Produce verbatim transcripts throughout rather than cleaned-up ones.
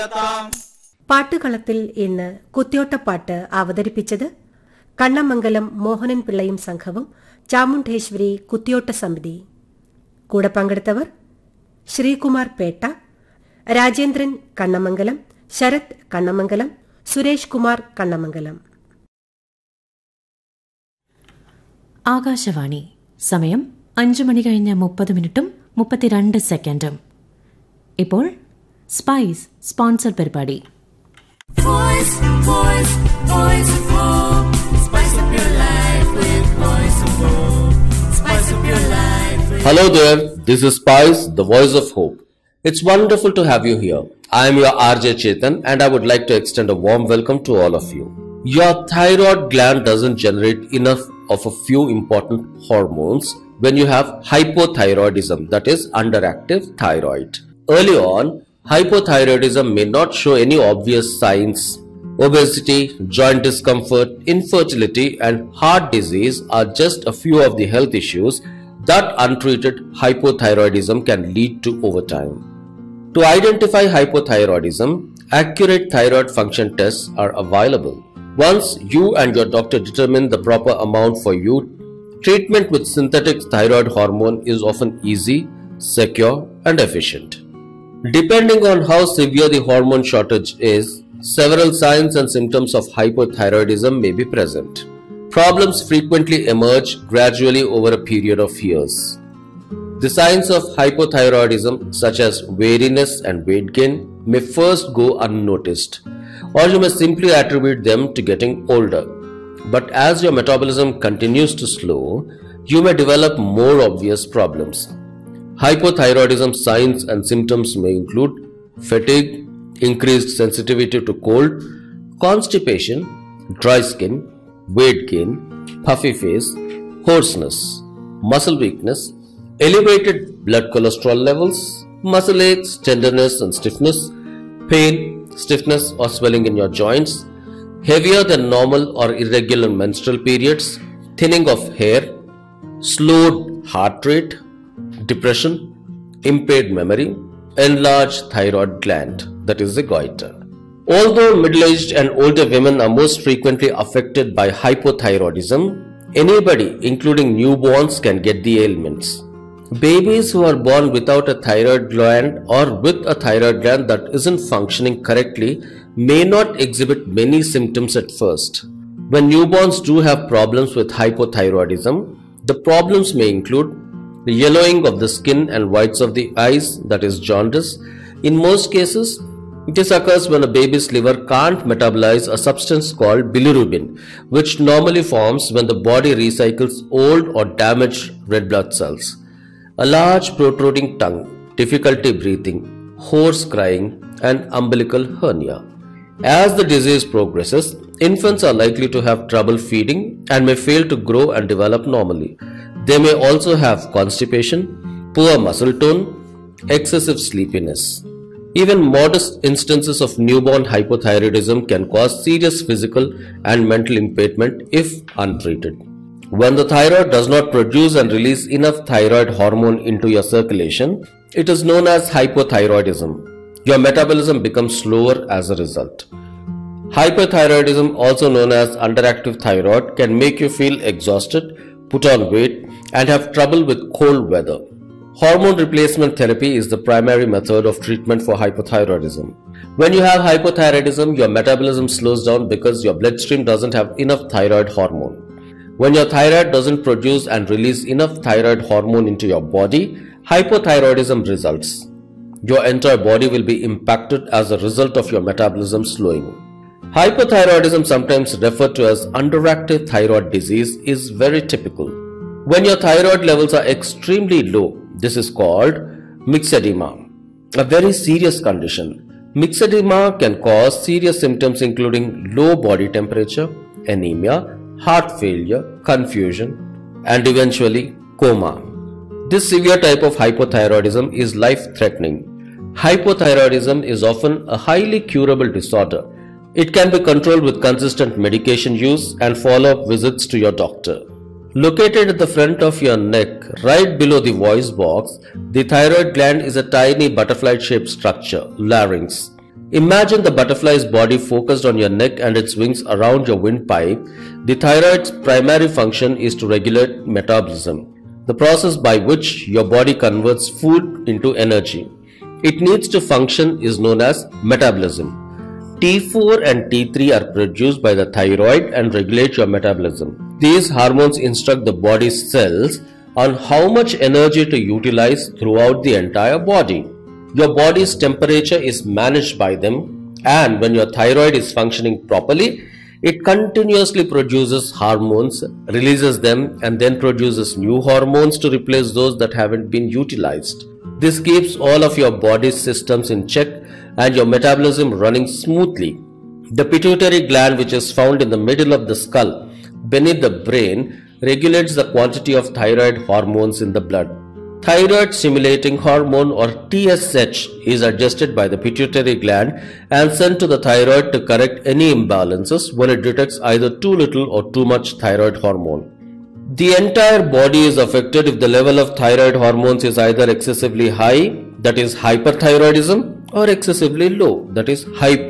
പാട്ടുകളത്തിൽ ഇന്ന് കുത്തിയോട്ടപ്പാട്ട് അവതരിപ്പിച്ചത് കണ്ണമംഗലം മോഹനൻ പിള്ളയും സംഘവും ചാമുണ്ഡേശ്വരി കുത്തിയോട്ട സമിതി. കൂടെ പങ്കെടുത്തവർ ശ്രീകുമാർ പേട്ട, രാജേന്ദ്രൻ കണ്ണമംഗലം, ശരത് കണ്ണമംഗലം, സുരേഷ് കുമാർ കണ്ണമംഗലം. ആകാശവാണി. സമയം അഞ്ചു മണി കഴിഞ്ഞ് മുപ്പത് മിനിറ്റും മുപ്പത്തിരണ്ട് സെക്കൻഡും. ഇപ്പോൾ സ്പൈസ് സ്പോൺസർ പരിപാടി. Voice, voice, voice of hope. Spice up your life with voice of hope. Spice up your life with... Hello there, this is Spice, the voice of hope. It's wonderful to have you here. I am your R J Chetan and I would like to extend a warm welcome to all of you. Your thyroid gland doesn't generate enough of a few important hormones when you have hypothyroidism, that is underactive thyroid. Early on, hypothyroidism may not show any obvious signs. Obesity, joint discomfort, infertility and heart disease are just a few of the health issues that untreated hypothyroidism can lead to over time. To identify hypothyroidism, accurate thyroid function tests are available. Once you and your doctor determine the proper amount for you, treatment with synthetic thyroid hormone is often easy, secure and efficient. Depending on how severe the hormone shortage is, several signs and symptoms of hypothyroidism may be present. Problems frequently emerge gradually over a period of years. The signs of hypothyroidism, such as weariness and weight gain, may first go unnoticed, or you may simply attribute them to getting older. But as your metabolism continues to slow, you may develop more obvious problems. Hypothyroidism signs and symptoms may include fatigue, increased sensitivity to cold, constipation, dry skin, weight gain, puffy face, hoarseness, muscle weakness, elevated blood cholesterol levels, muscle aches, tenderness and stiffness, pain, stiffness or swelling in your joints, heavier than normal or irregular menstrual periods, thinning of hair, slowed heart rate, depression, impaired memory, enlarged thyroid gland, that is the goiter. Although middle-aged and older women are most frequently affected by hypothyroidism, anybody, including newborns, can get the ailments. Babies who are born without a thyroid gland or with a thyroid gland that isn't functioning correctly may not exhibit many symptoms at first. When newborns do have problems with hypothyroidism, the problems may include the yellowing of the skin and whites of the eyes, that is jaundice. In most cases, this occurs when a baby's liver can't metabolize a substance called bilirubin, which normally forms when the body recycles old or damaged red blood cells. A large protruding tongue, difficulty breathing, hoarse crying, and umbilical hernia. As the disease progresses, infants are likely to have trouble feeding and may fail to grow and develop normally. They may also have constipation, poor muscle tone, excessive sleepiness. Even modest instances of newborn hypothyroidism can cause serious physical and mental impairment if untreated. When the thyroid does not produce and release enough thyroid hormone into your circulation, it is known as hypothyroidism. Your metabolism becomes slower as a result. Hypothyroidism, also known as underactive thyroid, can make you feel exhausted, put on weight, and have trouble with cold weather. Hormone replacement therapy is the primary method of treatment for hypothyroidism. When you have hypothyroidism, your metabolism slows down because your bloodstream doesn't have enough thyroid hormone. When your thyroid doesn't produce and release enough thyroid hormone into your body, hypothyroidism results. Your entire body will be impacted as a result of your metabolism slowing. Hypothyroidism, sometimes referred to as underactive thyroid disease, is very typical. When your thyroid levels are extremely low, this is called myxedema, a very serious condition. Myxedema can cause serious symptoms including low body temperature, anemia, heart failure, confusion, and eventually coma. This severe type of hypothyroidism is life-threatening. Hypothyroidism is often a highly curable disorder. It can be controlled with consistent medication use and follow-up visits to your doctor. Located at the front of your neck, right below the voice box, the thyroid gland is a tiny butterfly-shaped structure, larynx. Imagine the butterfly's body focused on your neck and its wings around your windpipe. The thyroid's primary function is to regulate metabolism, the process by which your body converts food into energy. It needs to function is known as metabolism. T four and T three are produced by the thyroid and regulate your metabolism. These hormones instruct the body's cells on how much energy to utilize throughout the entire body. Your body's temperature is managed by them, and when your thyroid is functioning properly, it continuously produces hormones, releases them, and then produces new hormones to replace those that haven't been utilized. This keeps all of your body's systems in check and your metabolism running smoothly. The pituitary gland, which is found in the middle of the skull, beneath the brain, regulates the quantity of thyroid hormones in the blood. Thyroid stimulating hormone or T S H is adjusted by the pituitary gland and sent to the thyroid to correct any imbalances when it detects either too little or too much thyroid hormone. The entire body is affected if the level of thyroid hormones is either excessively high, that is hyperthyroidism, or excessively low, that is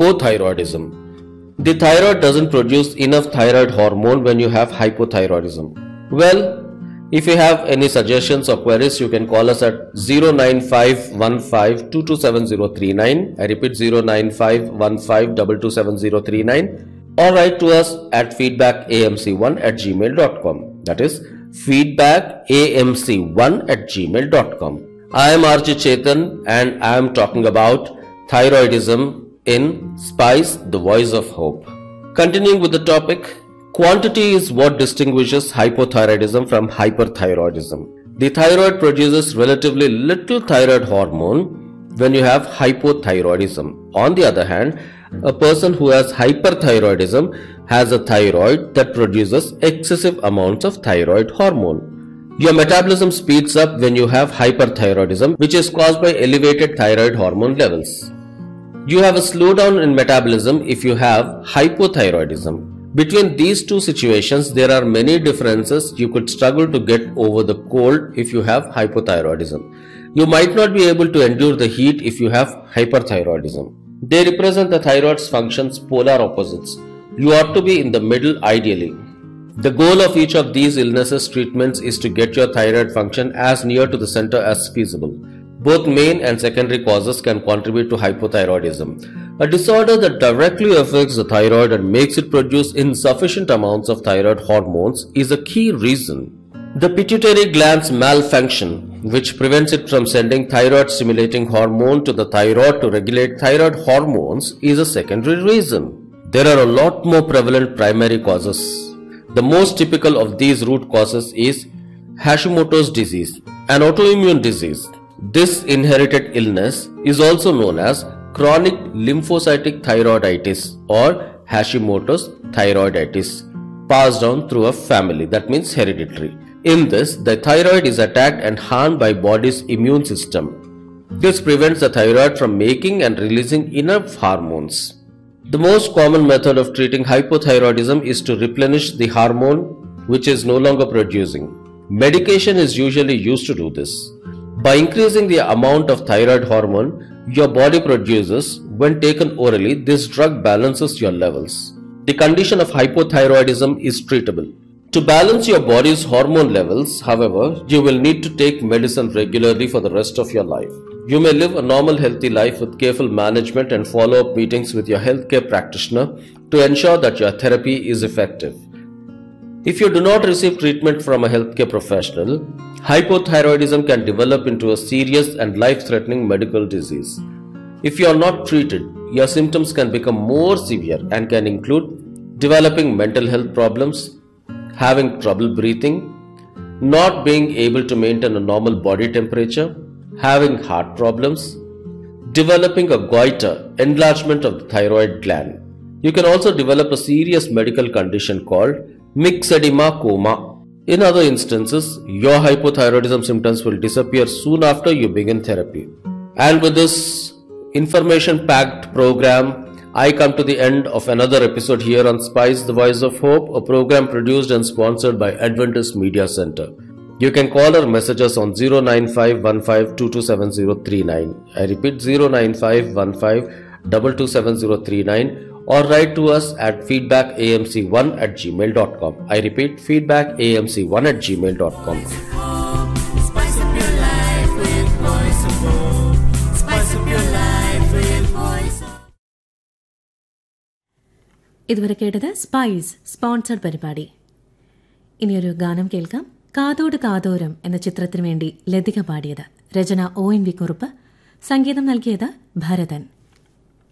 hypothyroidism. The thyroid doesn't produce enough thyroid hormone when you have hypothyroidism. Well, if you have any suggestions or queries, you can call us at zero nine five one five two two seven zero three nine. I repeat zero nine five one five two two seven zero three nine, or write to us at feedback A M C one at gmail dot com. That is feedback A M C one at gmail dot com. I am R J Chetan and I am talking about thyroidism in Spice, the Voice of Hope. Continuing with the topic, quantity is what distinguishes hypothyroidism from hyperthyroidism. The thyroid produces relatively little thyroid hormone when you have hypothyroidism. On the other hand, a person who has hyperthyroidism has a thyroid that produces excessive amounts of thyroid hormone. Your metabolism speeds up when you have hyperthyroidism, which is caused by elevated thyroid hormone levels. You have a slowdown in metabolism if you have hypothyroidism. Between these two situations, there are many differences. You could struggle to get over the cold if you have hypothyroidism. You might not be able to endure the heat if you have hyperthyroidism. They represent the thyroid's functions polar opposites. You ought to be in the middle ideally. The goal of each of these illnesses treatments is to get your thyroid function as near to the center as feasible. Both main and secondary causes can contribute to hypothyroidism, a disorder that directly affects the thyroid and makes it produce insufficient amounts of thyroid hormones is a key reason. The pituitary gland's malfunction, which prevents it from sending thyroid-stimulating hormone to the thyroid to regulate thyroid hormones, is a secondary reason. There are a lot more prevalent primary causes. The most typical of these root causes is Hashimoto's disease, an autoimmune disease. This inherited illness is also known as chronic lymphocytic thyroiditis or Hashimoto's thyroiditis, passed down through a family, that means hereditary. In this, the thyroid is attacked and harmed by body's immune system. This prevents the thyroid from making and releasing enough hormones. The most common method of treating hypothyroidism is to replenish the hormone which is no longer producing. Medication is usually used to do this. By increasing the amount of thyroid hormone your body produces, when taken orally, this drug balances your levels. The condition of hypothyroidism is treatable. To balance your body's hormone levels, however, you will need to take medicine regularly for the rest of your life. You may live a normal healthy life with careful management and follow-up meetings with your healthcare practitioner to ensure that your therapy is effective. If you do not receive treatment from a healthcare professional, hypothyroidism can develop into a serious and life-threatening medical disease. If you are not treated, your symptoms can become more severe and can include developing mental health problems, having trouble breathing, not being able to maintain a normal body temperature, having heart problems, developing a goiter, enlargement of the thyroid gland. You can also develop a serious medical condition called myxedema coma. In other instances, your hypothyroidism symptoms will disappear soon after you begin therapy. And with this information-packed program, I come to the end of another episode here on Spice, the Voice of Hope, a program produced and sponsored by Adventist Media Center. You can call or message us on zero nine five one five two two seven zero three nine. I repeat zero nine five one five two two seven zero three nine or write to us at feedback a m c one at gmail dot com. I repeat, feedback a m c one at gmail dot com. Spice up your life with Voice of Hope. Spice up your life with Voice of Hope. ഇതുവരെ കേട്ടത് spice sponsored പരിപാടി. ഇനിയൊരു ഗാനം കേൾക്കാം. കാതോട് കാതോരം എന്ന ചിത്രത്തിനു വേണ്ടി ലതിക പാടിയത്. രചന ഒ എൻ വി കുറുപ്പ്, സംഗീതം നൽകിയത് ഭരതൻ.